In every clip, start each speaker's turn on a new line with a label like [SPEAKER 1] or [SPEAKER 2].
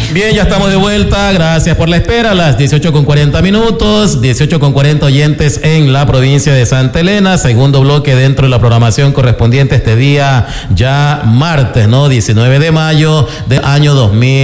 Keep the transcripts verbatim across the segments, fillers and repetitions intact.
[SPEAKER 1] Bien, ya estamos de vuelta, gracias por la espera, a las dieciocho con cuarenta minutos, dieciocho con cuarenta oyentes en la provincia de Santa Elena, segundo bloque dentro de la programación correspondiente este día, ya martes, ¿no? diecinueve de mayo del año dos mil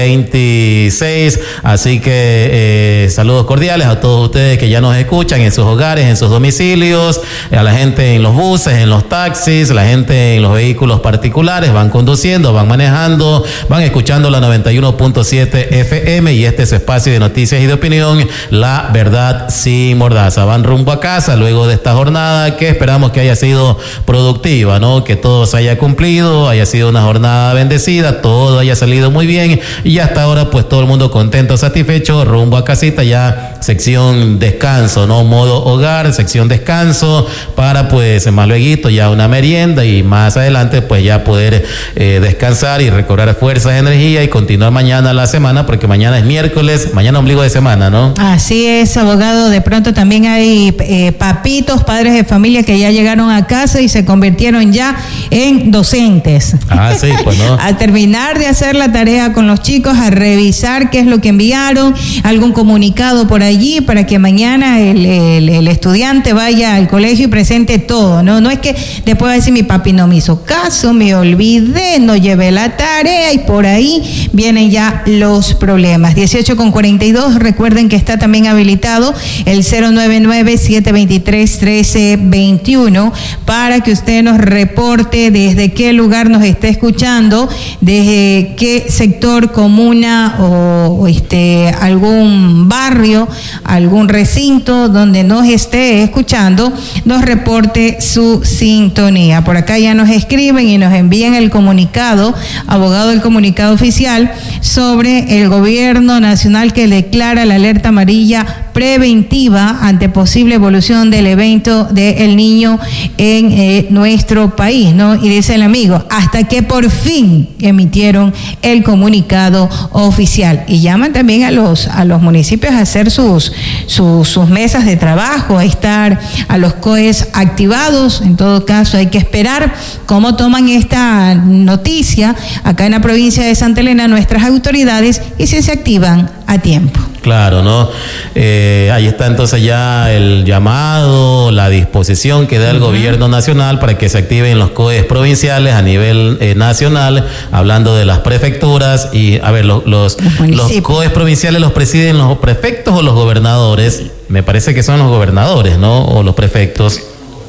[SPEAKER 1] veintiséis, así que eh, saludos cordiales a todos ustedes que ya nos escuchan en sus hogares, en sus domicilios, a la gente en los buses, en los taxis, la gente en los vehículos particulares, van conduciendo, van manejando, van escuchando la noventa y uno punto siete F M y este es su espacio de noticias y de opinión, La Verdad Sin Mordaza. Van rumbo a casa luego de esta jornada que esperamos que haya sido productiva, ¿no? Que todo se haya cumplido, haya sido una jornada bendecida, todo haya salido muy bien y hasta ahora pues todo el mundo contento, satisfecho, rumbo a casita, ya sección descanso, ¿no? Modo hogar, sección descanso para pues más luego ya una merienda y más adelante pues ya poder eh, descansar y recobrar fuerzas, energía y continuar mañana la semana, porque mañana es miércoles, mañana ombligo de semana, ¿no?
[SPEAKER 2] Así es, abogado. De pronto también hay eh, papitos, padres de familia que ya llegaron a casa y se convirtieron ya en docentes.
[SPEAKER 1] Ah, sí, pues no.
[SPEAKER 2] A terminar de hacer la tarea con los chicos, a revisar qué es lo que enviaron, algún comunicado por allí para que mañana el, el, el estudiante vaya al colegio y presente todo, ¿no? No es que después va a decir mi papi no me hizo caso, me olvidé, no llevé la tarea y por ahí vienen ya los problemas. dieciocho con cuarenta y dos, recuerden que está también habilitado el cero nueve nueve, siete dos tres, uno tres dos uno para que usted nos reporte desde qué lugar nos está escuchando, desde qué sector, comuna o, o este algún barrio, algún recinto donde nos esté escuchando, nos reporte su sintonía. Por acá ya nos escriben y nos envían el comunicado, abogado, del comunicado oficial sobre el gobierno nacional que declara la alerta amarilla preventiva ante posible evolución del evento del Niño en eh, nuestro país, ¿no? Y dice el amigo, hasta que por fin emitieron el comunicado oficial. Y llaman también a los a los municipios a hacer sus, sus, sus mesas de trabajo, a estar a los C O E S activados. En todo caso, hay que esperar cómo toman esta noticia acá en la provincia de Santa Elena nuestras autoridades y si se activan a tiempo.
[SPEAKER 1] Claro, ¿no? Eh, ahí está entonces ya el llamado, la disposición que da el uh-huh. gobierno nacional para que se activen los C O E S provinciales a nivel eh, nacional, hablando de las prefecturas y, a ver, los, los, los C O E S provinciales los presiden los prefectos o los gobernadores. Me parece que son los gobernadores, ¿no? O los prefectos.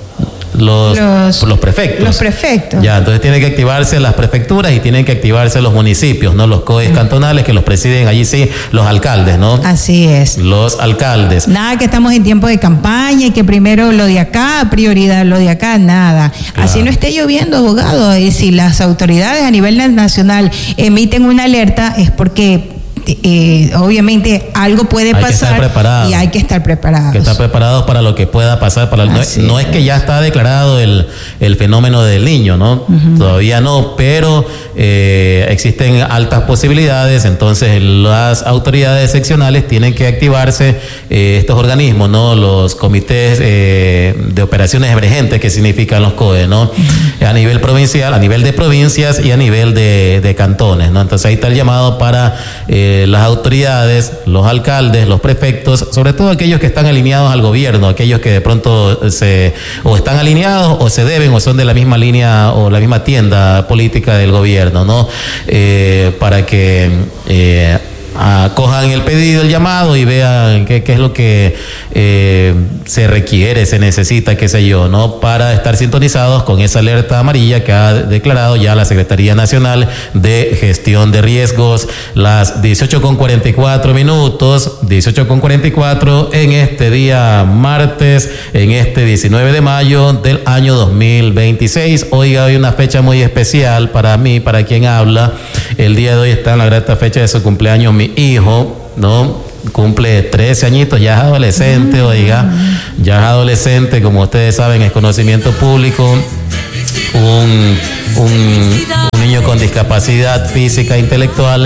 [SPEAKER 1] Los, los, los prefectos.
[SPEAKER 2] Los prefectos.
[SPEAKER 1] Ya, entonces tienen que activarse las prefecturas y tienen que activarse los municipios, ¿no? Los C O E S cantonales que los presiden allí sí, los alcaldes, ¿no?
[SPEAKER 2] Así es.
[SPEAKER 1] Los alcaldes.
[SPEAKER 2] Nada que estamos en tiempo de campaña y que primero lo de acá, prioridad lo de acá, nada. Claro. Así no esté lloviendo, abogado. Y si las autoridades a nivel nacional emiten una alerta es porque Eh, obviamente algo puede
[SPEAKER 1] hay
[SPEAKER 2] pasar y hay que estar preparados.
[SPEAKER 1] Que estar preparados para lo que pueda pasar. Para no, es, no es que ya está declarado el, el fenómeno del Niño, ¿no? Uh-huh. Todavía no, pero eh, existen altas posibilidades. Entonces las autoridades seccionales tienen que activarse, eh, estos organismos, ¿no? Los comités eh, de operaciones emergentes, que significan los C O E, ¿no? Uh-huh. A nivel provincial, a nivel de provincias y a nivel de, de cantones, ¿no? Entonces ahí está el llamado para eh, las autoridades, los alcaldes, los prefectos, sobre todo aquellos que están alineados al gobierno, aquellos que de pronto se o están alineados o se deben o son de la misma línea o la misma tienda política del gobierno, ¿no? Eh, para que eh, acojan el pedido, el llamado y vean qué, qué es lo que eh, se requiere, se necesita, qué sé yo, ¿no? Para estar sintonizados con esa alerta amarilla que ha declarado ya la Secretaría Nacional de Gestión de Riesgos. Las dieciocho con cuarenta y cuatro minutos, dieciocho con cuarenta y cuatro en este día martes, en este diecinueve de mayo del año dos mil veintiséis. Oiga, hoy una fecha muy especial para mí, para quien habla. El día de hoy está en la grata fecha de su cumpleaños mi hijo, ¿no? Cumple trece añitos, ya es adolescente, mm. oiga, ya es adolescente, como ustedes saben, es conocimiento público, un, un, un niño con discapacidad física e intelectual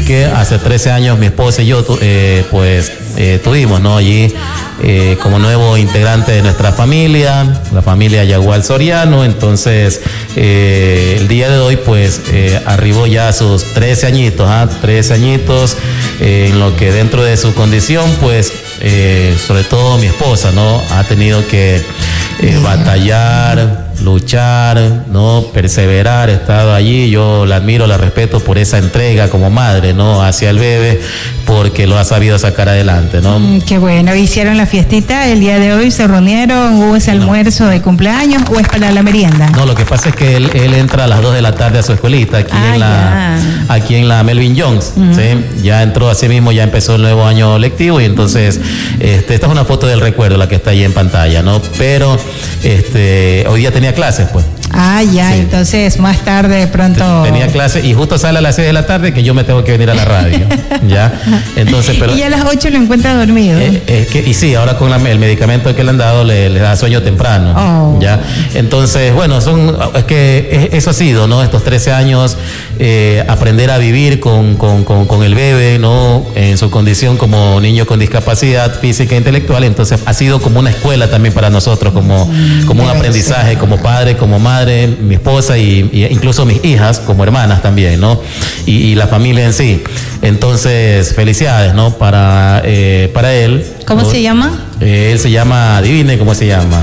[SPEAKER 1] que hace trece años mi esposa y yo eh, pues eh, tuvimos, ¿no? Allí eh, como nuevo integrante de nuestra familia, la familia Yagual Soriano. Entonces eh, el día de hoy pues eh, arribó ya a sus trece añitos, ¿ah? trece añitos, eh, en lo que dentro de su condición pues eh, sobre todo mi esposa, ¿no? Ha tenido que eh, batallar, luchar, ¿no? Perseverar, he estado allí. Yo la admiro, la respeto por esa entrega como madre, ¿no? Hacia el bebé, porque lo ha sabido sacar adelante, ¿no?
[SPEAKER 2] Mm, qué bueno. ¿Hicieron la fiestita el día de hoy? ¿Se reunieron? ¿Hubo ese almuerzo no. de cumpleaños o es para la merienda?
[SPEAKER 1] No, lo que pasa es que él, él entra a las dos de la tarde a su escuelita aquí, ah, en, la, aquí en la Melvin Jones, uh-huh. ¿sí? Ya entró así mismo, ya empezó el nuevo año lectivo y entonces este, esta es una foto del recuerdo, la que está ahí en pantalla, ¿no? Pero este, hoy día tenía clases, pues.
[SPEAKER 2] Ah, ya, sí. Entonces más tarde de pronto...
[SPEAKER 1] Tenía clase y justo sale a las seis de la tarde que yo me tengo que venir a la radio, ¿ya? Entonces, pero...
[SPEAKER 2] Y a las ocho lo encuentra dormido.
[SPEAKER 1] Eh, es que, y sí, ahora con la, el medicamento que le han dado le, le da sueño temprano, oh. ¿ya? Entonces, bueno, son es que eso ha sido, ¿no? Estos trece años, eh, aprender a vivir con, con, con, con el bebé, ¿no? En su condición como niño con discapacidad física e intelectual. Entonces, ha sido como una escuela también para nosotros, como, mm, como un aprendizaje, ser. como padre, como madre, mi esposa y, y incluso mis hijas como hermanas también, ¿no? Y, y la familia en sí. Entonces, felicidades, ¿no? Para, eh, para él.
[SPEAKER 2] ¿Cómo
[SPEAKER 1] ¿no?
[SPEAKER 2] se llama?
[SPEAKER 1] Eh, él se llama, adivine cómo se llama.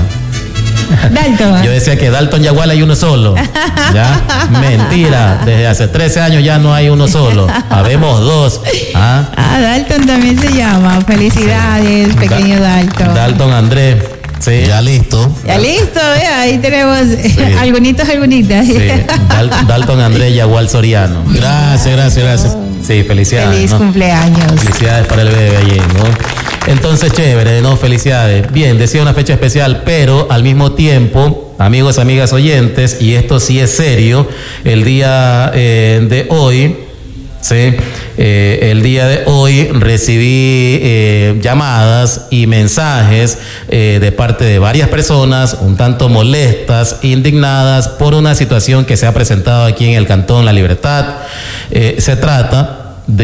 [SPEAKER 2] Dalton.
[SPEAKER 1] Yo decía que Dalton Yagual hay uno solo. ¿Ya? Mentira. Desde hace trece años ya no hay uno solo. Habemos dos. ¿Ah?
[SPEAKER 2] Ah, Dalton también se llama. Felicidades, sí. pequeño da Dalton.
[SPEAKER 1] Dalton Andrés. Sí. Ya listo.
[SPEAKER 2] Ya listo, vea, ahí tenemos sí. algunitos, algunitas.
[SPEAKER 1] Sí. Dal, Dalton Andrés Yagual Soriano. Gracias, gracias, gracias. Sí, felicidades.
[SPEAKER 2] Feliz
[SPEAKER 1] ¿no?
[SPEAKER 2] cumpleaños.
[SPEAKER 1] Felicidades para el bebé allí, ¿no? Entonces, chévere, ¿no? Felicidades. Bien, decía una fecha especial, pero al mismo tiempo, amigos, amigas oyentes, y esto sí es serio, el día eh, de hoy, ¿sí? Eh, el día de hoy recibí eh, llamadas y mensajes eh, de parte de varias personas un tanto molestas, indignadas por una situación que se ha presentado aquí en el Cantón La Libertad. Eh, se trata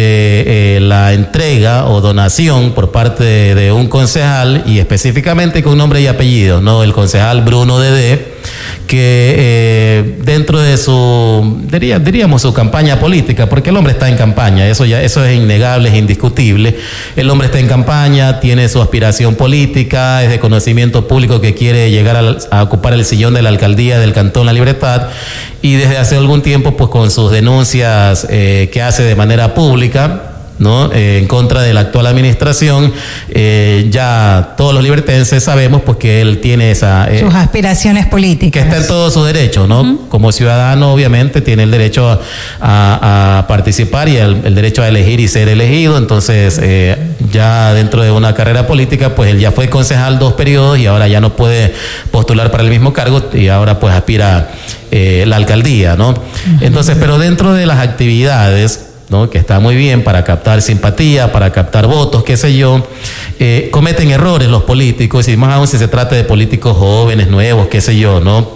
[SPEAKER 1] de eh, la entrega o donación por parte de, de un concejal, y específicamente con nombre y apellido, ¿no? El concejal Bruno Dedé, que eh, dentro de su, diría, diríamos su campaña política, porque el hombre está en campaña, eso ya, eso es innegable, es indiscutible. El hombre está en campaña, tiene su aspiración política, es de conocimiento público que quiere llegar a, a ocupar el sillón de la alcaldía del Cantón La Libertad, y desde hace algún tiempo, pues con sus denuncias eh, que hace de manera pública, ¿no? Eh, en contra de la actual administración, eh, ya todos los libertenses sabemos pues que él tiene esa... Eh,
[SPEAKER 2] sus aspiraciones políticas.
[SPEAKER 1] Que está en todo su derecho, ¿no? Uh-huh. Como ciudadano, obviamente, tiene el derecho a, a, a participar y el, el derecho a elegir y ser elegido. Entonces, eh, ya dentro de una carrera política, pues él ya fue concejal dos periodos y ahora ya no puede postular para el mismo cargo y ahora pues aspira eh, la alcaldía, ¿no? Uh-huh. Entonces, pero dentro de las actividades, ¿no? Que está muy bien para captar simpatía, para captar votos, qué sé yo, eh, cometen errores los políticos, y más aún si se trata de políticos jóvenes, nuevos, qué sé yo, ¿no?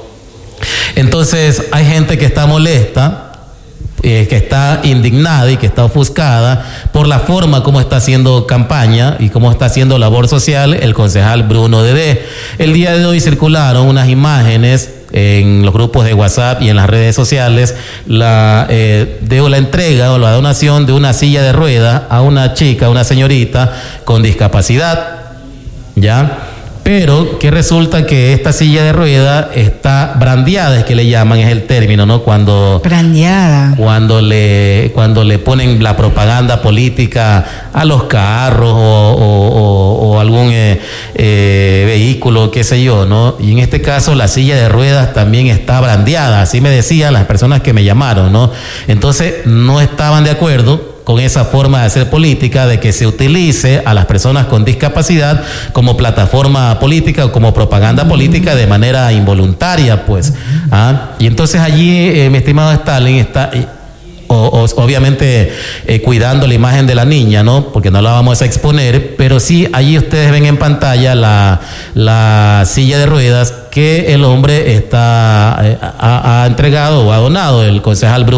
[SPEAKER 1] Entonces hay gente que está molesta, eh, que está indignada y que está ofuscada por la forma como está haciendo campaña y cómo está haciendo labor social el concejal Bruno Dedé. El día de hoy circularon unas imágenes en los grupos de WhatsApp y en las redes sociales, la, eh, de la entrega o la donación de una silla de ruedas a una chica, una señorita con discapacidad, ¿ya? Pero que resulta que esta silla de ruedas está brandeada, es que le llaman, es el término, ¿no? Cuando
[SPEAKER 2] brandeada.
[SPEAKER 1] Cuando le cuando le ponen la propaganda política a los carros o, o, o, o algún eh, eh, vehículo, qué sé yo, ¿no? Y en este caso la silla de ruedas también está brandeada, así me decían las personas que me llamaron, ¿no? Entonces no estaban de acuerdo con esa forma de hacer política, de que se utilice a las personas con discapacidad como plataforma política o como propaganda política de manera involuntaria, pues. ¿Ah? Y entonces allí, eh, mi estimado Stalin, está... Eh, O, o, obviamente eh, cuidando la imagen de la niña, ¿no? Porque no la vamos a exponer, pero sí allí ustedes ven en pantalla la, la silla de ruedas que el hombre está eh, ha, ha entregado o ha donado el concejal Bruno.